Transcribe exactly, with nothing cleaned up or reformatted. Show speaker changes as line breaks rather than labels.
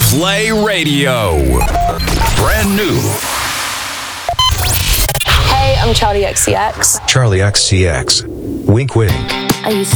Play Radio. Brand new.
Hey, I'm Charlie X C X.
Charlie X C X. Wink wink.
I used